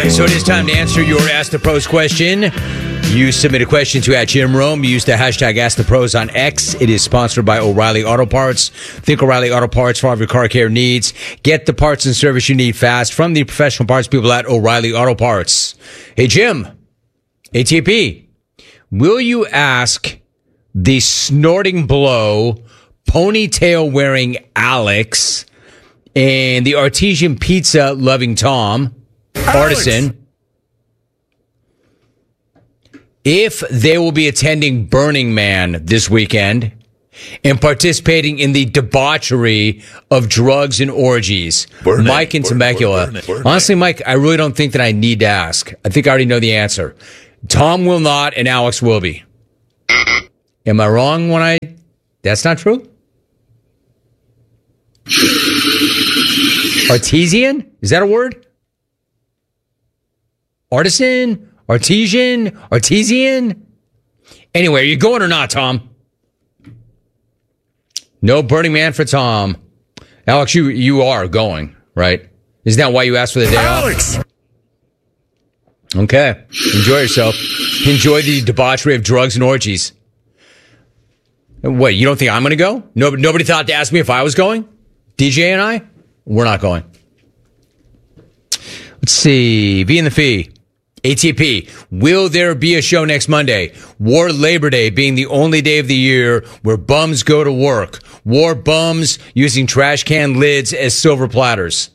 So it is time to answer your Ask the Pros question. You submit a question to @Jim Rome. Use the hashtag Ask the Pros on X. It is sponsored by O'Reilly Auto Parts. Think O'Reilly Auto Parts for all of your car care needs. Get the parts and service you need fast from the professional parts people at O'Reilly Auto Parts. Hey, Jim, ATP, will you ask the snorting blow, ponytail-wearing Alex and the artesian pizza-loving Tom, Artisan, if they will be attending Burning Man this weekend and participating in the debauchery of drugs and orgies? Mike in Temecula. Honestly, Mike, I really don't think that I need to ask. I think I already know the answer. Tom will not, and Alex will be. Am I wrong when that's not true? Artesian? Is that a word? Artisan? Artesian? Anyway, are you going or not, Tom? No Burning Man for Tom. Alex, you are going, right? Isn't that why you asked for the day off? Okay. Enjoy yourself. Enjoy the debauchery of drugs and orgies. Wait, you don't think I'm going to go? Nobody thought to ask me if I was going? DJ and I? We're not going. Let's see. V and the Fee. ATP, will there be a show next Monday? War Labor Day being the only day of the year where bums go to work. War bums using trash can lids as silver platters.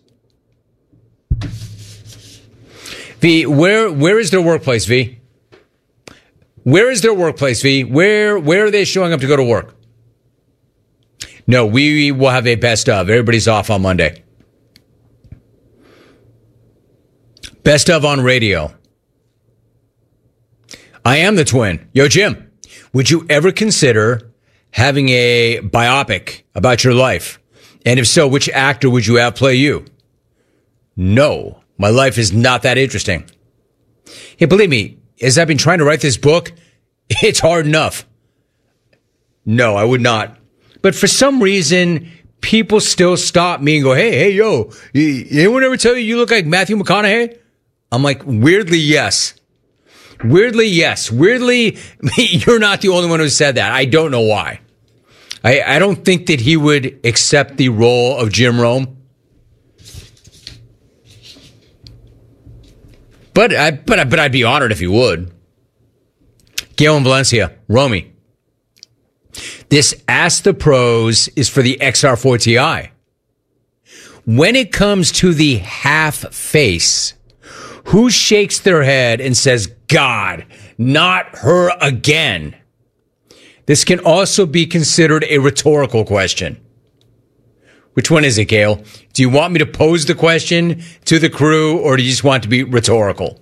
V, where is their workplace, V? Where is their workplace, V? Where are they showing up to go to work? No, we will have a best of. Everybody's off on Monday. Best of on radio. I am the twin. Yo, Jim, would you ever consider having a biopic about your life? And if so, which actor would you have play you? No, my life is not that interesting. Hey, believe me, as I've been trying to write this book, it's hard enough. No, I would not. But for some reason, people still stop me and go, hey, yo, anyone ever tell you look like Matthew McConaughey? I'm like, weirdly, yes. Weirdly, yes. Weirdly, you're not the only one who said that. I don't know why. I don't think that he would accept the role of Jim Rome. But I'd be honored if he would. Gail in Valencia. Romy. This Ask the Pros is for the XR4 Ti. When it comes to the half face, who shakes their head and says, God, not her again? This can also be considered a rhetorical question. Which one is it, Gail? Do you want me to pose the question to the crew, or do you just want it to be rhetorical?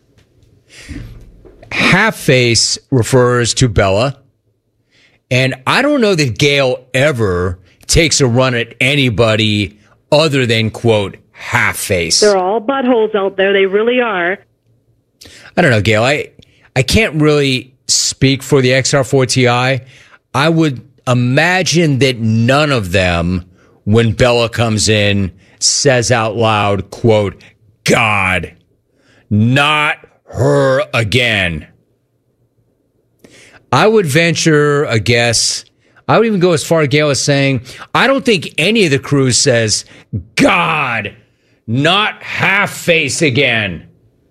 Half face refers to Bella. And I don't know that Gail ever takes a run at anybody other than, quote, half face. They're all buttholes out there. They really are. I don't know, Gail. I can't really speak for the XR4 Ti. I would imagine that none of them, when Bella comes in, says out loud, quote, God, not her again. I would venture a guess. I would even go as far, Gail, as saying, I don't think any of the crew says, God, not half face again.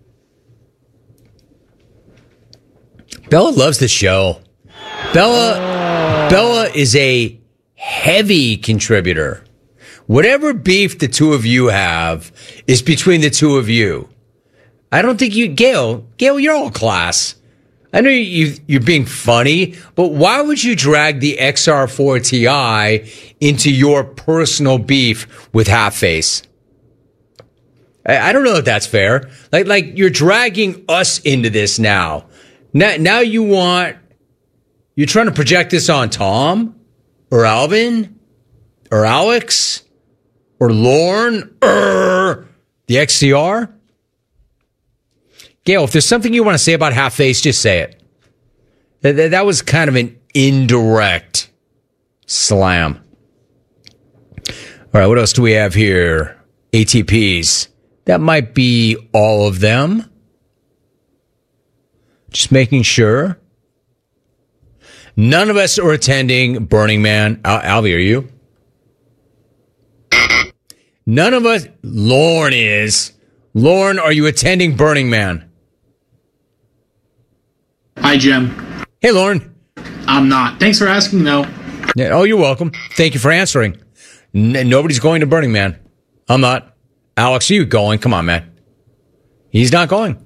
Bella loves the show. Bella is a heavy contributor. Whatever beef the two of you have is between the two of you. I don't think Gail, you're all class. I know you're being funny, but why would you drag the XR4 Ti into your personal beef with Half Face? I don't know if that's fair. Like you're dragging us into this now. Now you're trying to project this on Tom or Alvin or Alex or Lorne or the XCR. Gail, if there's something you want to say about Half Face, just say it. That was kind of an indirect slam. All right, what else do we have here? ATPs. That might be all of them. Just making sure. None of us are attending Burning Man. Alvy, are you? None of us. Lauren is. Lauren, are you attending Burning Man? Hi, Jim. Hey, Lauren. I'm not. Thanks for asking, though. Yeah, oh, you're welcome. Thank you for answering. Nobody's going to Burning Man. I'm not. Alex, are you going? Come on, man. He's not going.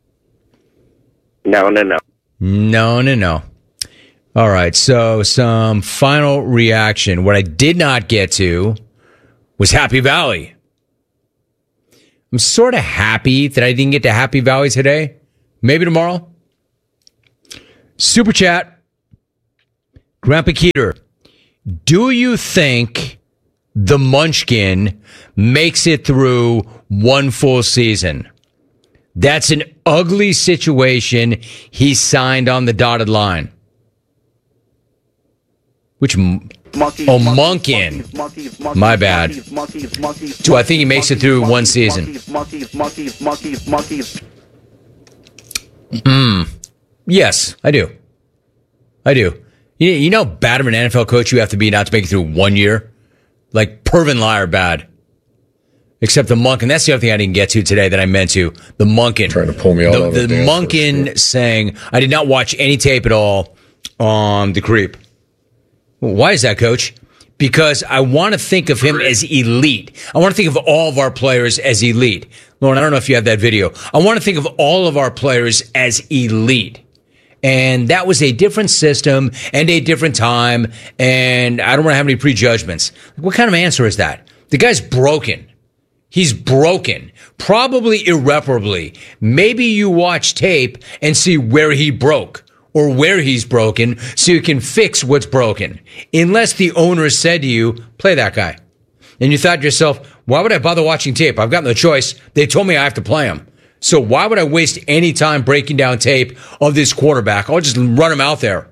No. No. All right, so some final reaction. What I did not get to was Happy Valley. I'm sort of happy that I didn't get to Happy Valley today. Maybe tomorrow. Super chat. Grandpa Keeter, do you think the Munchkin makes it through one full season? That's an ugly situation. He signed on the dotted line. Munkin. My bad. Do I think he makes it through one season? Yes, I do. You know how bad of an NFL coach you have to be not to make it through 1 year? Like Pervin Liar bad. Except the Munkin. That's the other thing I didn't get to today that I meant to. The Munkin. Trying to pull me all over the Munkin saying, I did not watch any tape at all on The Creep. Why is that, Coach? Because I want to think of him as elite. I want to think of all of our players as elite. Lauren, I don't know if you have that video. I want to think of all of our players as elite. And that was a different system and a different time. And I don't want to have any prejudgments. What kind of answer is that? The guy's broken. He's broken. Probably irreparably. Maybe you watch tape and see where he broke. Or where he's broken, so you can fix what's broken. Unless the owner said to you, play that guy. And you thought to yourself, why would I bother watching tape? I've got no choice. They told me I have to play him. So why would I waste any time breaking down tape of this quarterback? I'll just run him out there.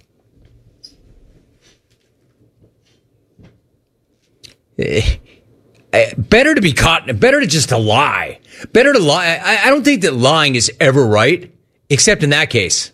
Better to be caught, better to just to lie. Better to lie. I don't think that lying is ever right, except in that case.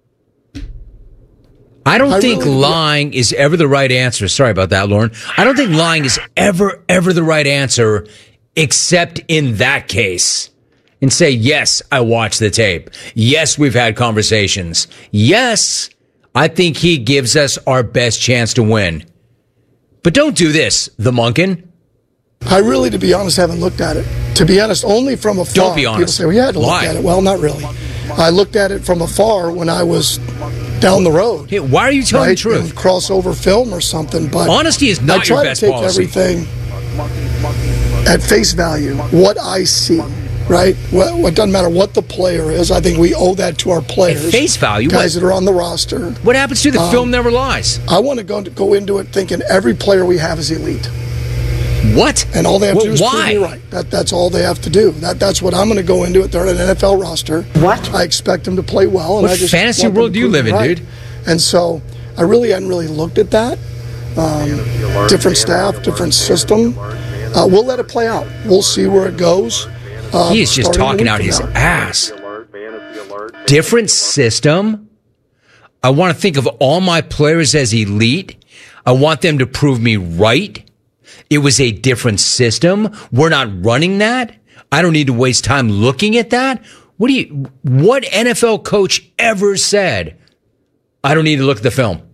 I don't think lying is ever the right answer. Sorry about that, Lauren. I don't think lying is ever the right answer, except in that case. And say, yes, I watched the tape. Yes, we've had conversations. Yes, I think he gives us our best chance to win. But don't do this, the Munkin. I really, to be honest, haven't looked at it. To be honest, only from afar. Don't be honest. People say, well, you had to look at it. Well, not really. I looked at it from afar when I was down the road. Hey, why are you telling the truth? In crossover film or something. But honesty is not your best policy. I try to take everything at face value, what I see, right? What doesn't matter what the player is. I think we owe that to our players. At face value? Guys that are on the roster. What happens to the film never lies? I want to go into it thinking every player we have is elite. What? And all they have to do is prove me right. That's all they have to do. That's what I'm going to go into it. They're an NFL roster. What? I expect them to play well. And what I just fantasy world do you live in, right. dude? And so I really hadn't really looked at that. Different staff, different system. We'll let it play out. We'll see where it goes. He is just talking out his ass. Different system. I want to think of all my players as elite. I want them to prove me right. It was a different system. We're not running that. I don't need to waste time looking at that. What NFL coach ever said? I don't need to look at the film.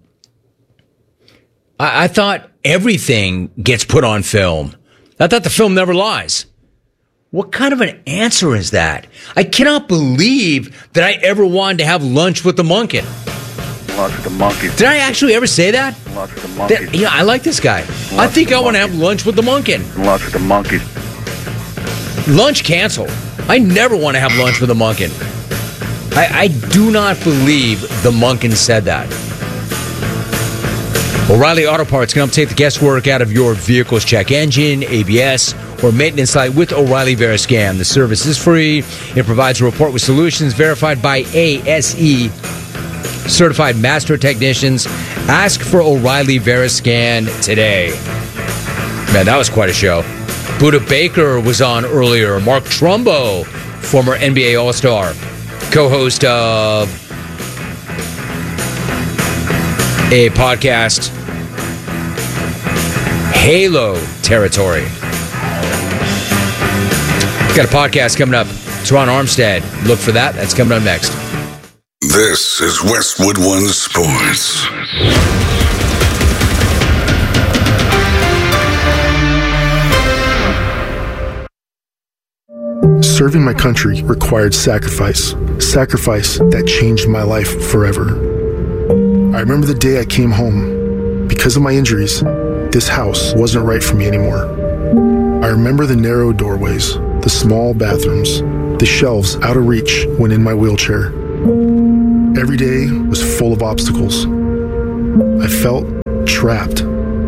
I thought everything gets put on film. I thought the film never lies. What kind of an answer is that? I cannot believe that I ever wanted to have lunch with the Munkin. Lunch with the monkeys. Did I actually ever say that? Lunch with the monkeys. Yeah, I like this guy. I think I want to have lunch with the Munkin. Lunch with the monkeys. Lunch canceled. I never want to have lunch with the Munkin. I do not believe the Munkin said that. O'Reilly Auto Parts can help take the guesswork out of your vehicle's check engine, ABS, or maintenance light with O'Reilly Veriscan. The service is free. It provides a report with solutions verified by ASE certified master technicians. Ask for O'Reilly Veriscan today. Man, that was quite a show. Buda Baker was on earlier. Mark Trumbo, former NBA All-Star, co-host of a podcast, Halo Territory. Got a podcast coming up. Teron Armstead. Look for that. That's coming up next. This is Westwood One Sports. Serving my country required sacrifice that changed my life forever. I remember the day I came home. Because of my injuries, this house wasn't right for me anymore. I remember the narrow doorways, the small bathrooms, the shelves out of reach when in my wheelchair. Every day was full of obstacles. I felt trapped.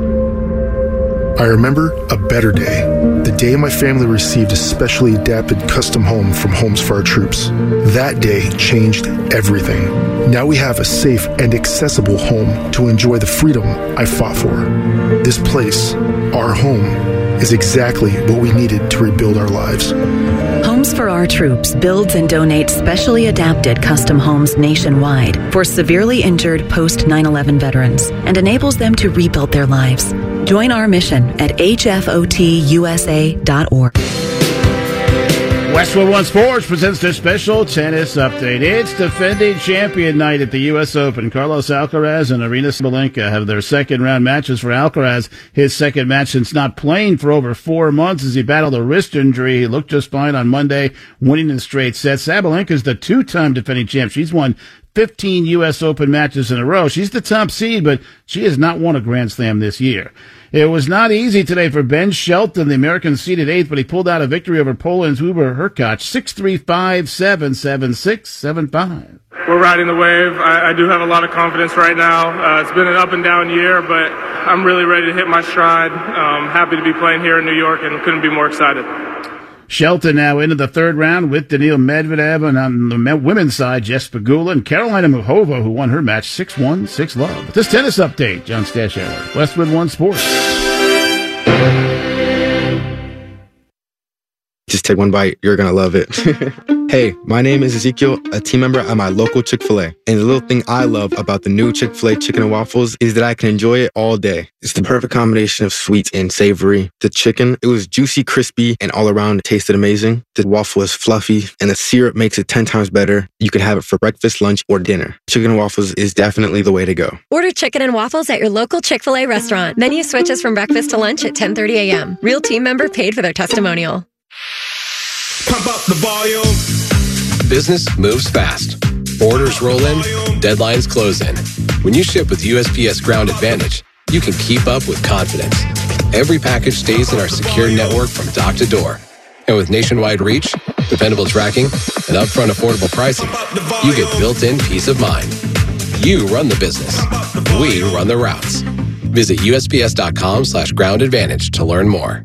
I remember a better day, the day my family received a specially adapted custom home from Homes for Our Troops. That day changed everything. Now we have a safe and accessible home to enjoy the freedom I fought for. This place, our home, is exactly what we needed to rebuild our lives. Homes for Our Troops builds and donates specially adapted custom homes nationwide for severely injured post 9/11 veterans and enables them to rebuild their lives. Join our mission at hfotusa.org. Westwood One Sports presents their special tennis update. It's defending champion night at the U.S. Open. Carlos Alcaraz and Aryna Sabalenka have their second-round matches. For Alcaraz, his second match since not playing for over 4 months as he battled a wrist injury. He looked just fine on Monday, winning in straight sets. Sabalenka is the two-time defending champ. She's won 15 U.S. Open matches in a row. She's the top seed, but she has not won a Grand Slam this year. It was not easy today for Ben Shelton, the American seeded 8th, but he pulled out a victory over Poland's Hubert Hurkacz, 6-3, 5-7, 7-6, 7-5. We're riding the wave. I do have a lot of confidence right now. It's been an up and down year, but I'm really ready to hit my stride. Happy to be playing here in New York and couldn't be more excited. Shelton now into the third round with Daniil Medvedev, and on the women's side, Jess Pegula and Carolina Muchova, who won her match 6-1, 6-love. With this tennis update, John Stashower, Westwood One Sports. Just take one bite. You're going to love it. Hey, my name is Ezekiel, a team member at my local Chick-fil-A. And the little thing I love about the new Chick-fil-A chicken and waffles is that I can enjoy it all day. It's the perfect combination of sweet and savory. The chicken, it was juicy, crispy, and all around it tasted amazing. The waffle is fluffy, and the syrup makes it 10 times better. You can have it for breakfast, lunch, or dinner. Chicken and waffles is definitely the way to go. Order chicken and waffles at your local Chick-fil-A restaurant. Menu switches from breakfast to lunch at 10:30 a.m. Real team member paid for their testimonial. Pump up the volume. Business moves fast. Orders roll in, deadlines close in. When you ship with USPS Ground Advantage, you can keep up with confidence. Every package stays in our secure network from dock to door. And with nationwide reach, dependable tracking, and upfront affordable pricing, you get built-in peace of mind. You run the business. We run the routes. Visit USPS.com/Ground Advantage to learn more.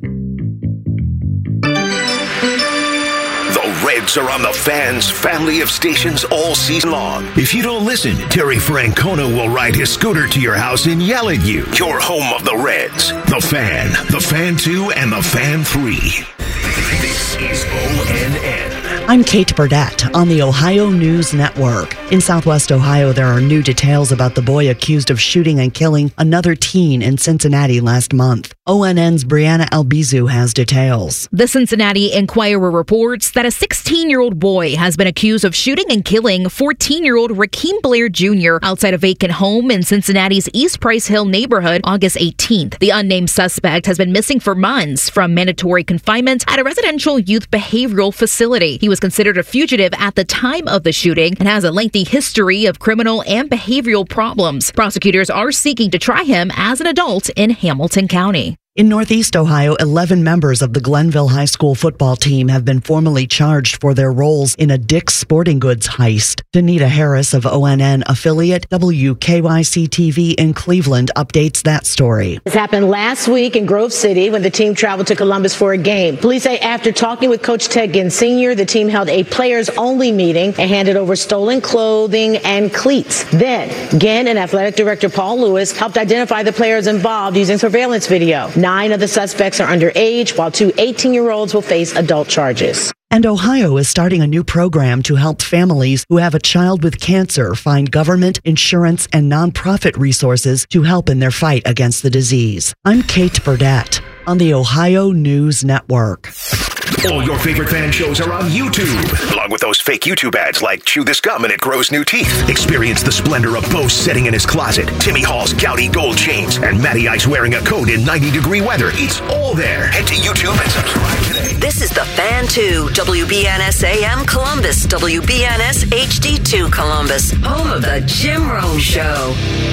Reds are on the Fan's family of stations all season long. If you don't listen, Terry Francona will ride his scooter to your house and yell at you. Your home of the Reds. The Fan, the Fan 2, and the Fan 3. This is ONN. I'm Kate Burdett on the Ohio News Network. In Southwest Ohio, there are new details about the boy accused of shooting and killing another teen in Cincinnati last month. ONN's Brianna Albizu has details. The Cincinnati Enquirer reports that a 16-year-old boy has been accused of shooting and killing 14-year-old Rakeem Blair Jr. outside a vacant home in Cincinnati's East Price Hill neighborhood August 18th. The unnamed suspect has been missing for months from mandatory confinement at a residential youth behavioral facility. He was considered a fugitive at the time of the shooting and has a lengthy history of criminal and behavioral problems. Prosecutors are seeking to try him as an adult in Hamilton County. In Northeast Ohio, 11 members of the Glenville High School football team have been formally charged for their roles in a Dick's Sporting Goods heist. Danita Harris of ONN affiliate WKYC-TV in Cleveland updates that story. This happened last week in Grove City when the team traveled to Columbus for a game. Police say after talking with Coach Ted Ginn Sr., the team held a players-only meeting and handed over stolen clothing and cleats. Then, Ginn and athletic director Paul Lewis helped identify the players involved using surveillance video. 9 of the suspects are underage, while 2 18-year-olds will face adult charges. And Ohio is starting a new program to help families who have a child with cancer find government, insurance, and nonprofit resources to help in their fight against the disease. I'm Kate Burdett on the Ohio News Network. All your favorite fan shows are on YouTube, along with those fake YouTube ads like Chew This Gum and It Grows New Teeth. Experience the splendor of Bo sitting in his closet, Timmy Hall's gouty gold chains, and Matty Ice wearing a coat in 90-degree weather. It's all there. Head to YouTube and subscribe today. This is the Fan 2, WBNS AM Columbus, WBNS HD2 Columbus, home of the Jim Rome Show.